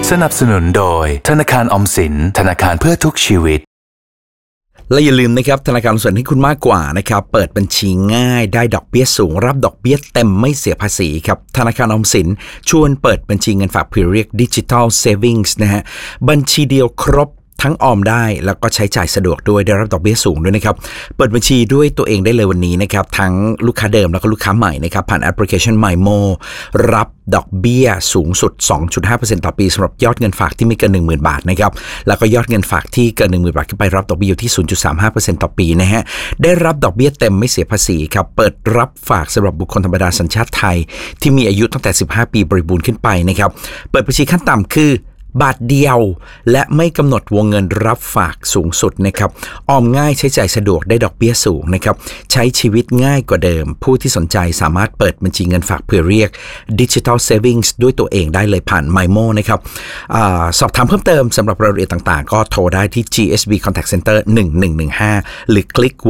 สนับสนุนโดยธนาคารออมสินธนาคารเพื่อทุกชีวิตและอย่าลืมนะครับธนาคารออมสินให้คุณมากกว่านะครับเปิดบัญชีง่ายได้ดอกเบี้ยสูงรับดอกเบี้ยเต็มไม่เสียภาษีครับธนาคารออมสินชวนเปิดบัญชีเงินฝากเพื่อเรียก Digital Savings นะฮะบัญชีเดียวครบทั้งออมได้แล้วก็ใช้จ่ายสะดวกด้วยได้รับดอกเบี้ยสูงด้วยนะครับเปิดบัญชีด้วยตัวเองได้เลยวันนี้นะครับทั้งลูกค้าเดิมแล้วก็ลูกค้าใหม่นะครับผ่านแอปพลิเคชัน MyMo รับดอกเบี้ยสูงสุด 2.5% ต่อปีสำหรับยอดเงินฝากที่ไม่เกิน 10,000 บาทนะครับแล้วก็ยอดเงินฝากที่เกิน 10,000 บาทขึ้นไปรับดอกเบี้ยอยู่ที่ 0.35% ต่อปีนะฮะได้รับดอกเบี้ยเต็มไม่เสียภาษีครับเปิดรับฝากสำหรับบุคคลธรรมดาสัญชาติไทยที่มีอายุตั้งแต่15ปีบริบูรณ์ขึ้นไปนะครับเปิดบัญชีขั้นต่ำคือบาทเดียวและไม่กำหนดวงเงินรับฝากสูงสุดนะครับออมง่ายใช้จ่ายสะดวกได้ดอกเบี้ยสูงนะครับใช้ชีวิตง่ายกว่าเดิมผู้ที่สนใจสามารถเปิดบัญชีเงินฝากเพื่อเรียก Digital Savings ด้วยตัวเองได้เลยผ่าน MyMo นะครับสอบถามเพิ่มเติมสำหรับรายละเอียดต่างๆก็โทรได้ที่ GSB Contact Center 1115หรือคลิก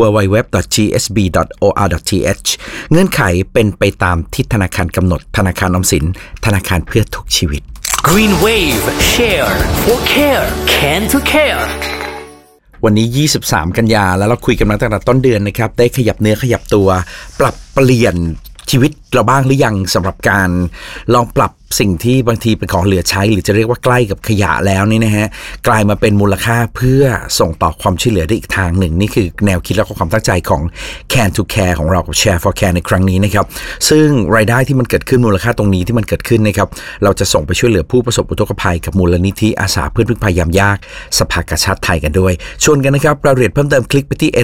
www.gsb.or.th เงื่อนไขเป็นไปตามที่ธนาคารกำหนดธนาคารออมสินธนาคารเพื่อทุกชีวิต Green Wave Share for Care Can to Care วันนี้23กันยาแล้วเราคุยกันมาตั้งแต่ต้นเดือนนะครับได้ขยับเนื้อขยับตัวปรับเปลี่ยนชีวิตเราบ้างหรือยังสำหรับการลองปรับสิ่งที่บางทีเป็นของเหลือใช้หรือจะเรียกว่าใกล้กับขยะแล้วนี่นะฮะกลายมาเป็นมูลค่าเพื่อส่งต่อความช่วยเหลือได้อีกทางหนึ่งนี่คือแนวคิดและความตั้งใจของ Can to Care ของเรากับ Share for Care ในครั้งนี้นะครับซึ่งรายได้ที่มันเกิดขึ้นมูลค่าตรงนี้ที่มันเกิดขึ้นนะครับเราจะส่งไปช่วยเหลือผู้ประสบอุทกภัยกับมูลนิธิอาสาเพื่อนพึ่งพายามยากสภากาชาดไทยกันด้วยชวนกันนะครับรายละเอียดเพิ่มเติมคลิกไปที่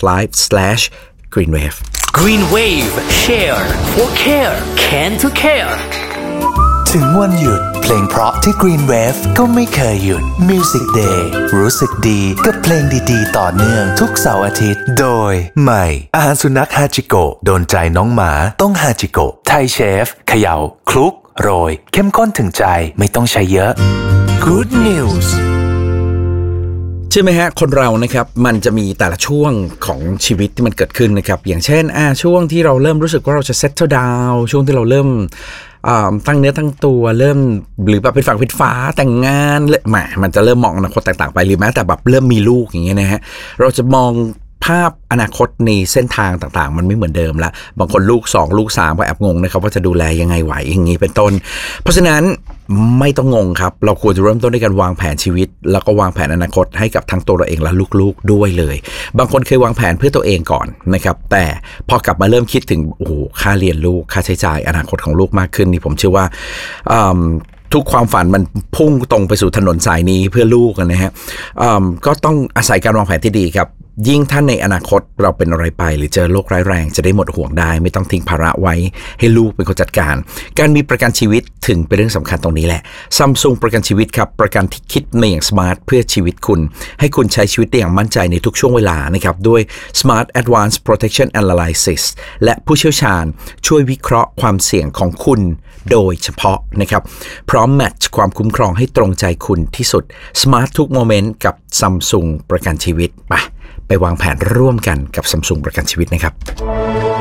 airtime.live/greenwave Green Wave Share for Care Can to Care ถึงวันหยุดเพลงเพราะที่ Green Wave ก็ไม่เคยหยุด Music Day รู้สึกดีกับเพลงดีๆต่อเนื่องทุกเสาร์อาทิตย์โดยใหม่อาหารสุนัขฮาจิโกะโดนใจน้องหมาต้องฮาจิโกะไทยเชฟเขย่าคลุกโรยเข้มข้นถึงใจไม่ต้องใช้เยอะ Good News ใช่ไหมฮะคนเรานะครับมันจะมีแต่ละช่วงของชีวิตที่มันเกิดขึ้นนะครับอย่างเช่นช่วงที่เราเริ่มรู้สึกว่าเราจะ settle down ช่วงที่เราเริ่มตั้งเนื้อตั้งตัวเริ่มหรือแบบเป็นฝั่งเป็นฟ้าแต่งงานมันจะเริ่มมองอนาคตแตกต่างไปหรือแม้แต่แบบเริ่มมีลูกอย่างเงี้ยนะฮะเราจะมองภาพอนาคตในเส้นทางต่างๆมันไม่เหมือนเดิมละบางคนลูก2ลูก3ก็แอบงงนะครับว่าจะดูแลยังไงไหวอย่างนี้เป็นต้นเพราะฉะนั้นไม่ต้องงงครับเราควรจะเริ่มต้นด้วยการวางแผนชีวิตแล้วก็วางแผนอนาคตให้กับทั้งตัวเราเองและลูกๆด้วยเลยบางคนเคยวางแผนเพื่อตัวเองก่อนนะครับแต่พอกลับมาเริ่มคิดถึงค่าเรียนลูกค่าใช้จ่ายอนาคตของลูกมากขึ้นนี่ผมเชื่อว่าทุกความฝันมันพุ่งตรงไปสู่ถนนสายนี้เพื่อลูกนะฮะก็ต้องอาศัยการวางแผนที่ดีครับยิ่งท่านในอนาคตเราเป็นอะไรไปหรือเจอโรคร้ายแรงจะได้หมดห่วงได้ไม่ต้องทิ้งภาระไว้ให้ลูกเป็นคนจัดการการมีประกันชีวิตถึงเป็นเรื่องสำคัญตรงนี้แหละ Samsung ประกันชีวิตครับประกันที่คิดมาอย่างสมาร์ทเพื่อชีวิตคุณให้คุณใช้ชีวิตได้อย่างมั่นใจในทุกช่วงเวลานะครับด้วย Smart Advanced Protection Analysis และผู้เชี่ยวชาญช่วยวิเคราะห์ความเสี่ยงของคุณโดยเฉพาะนะครับพร้อมแมทช์ความคุ้มครองให้ตรงใจคุณที่สุด Smart ทุกโมเมนต์กับ Samsung ประกันชีวิตไปวางแผนร่วมกันกับ Samsung ประกันชีวิตนะครับ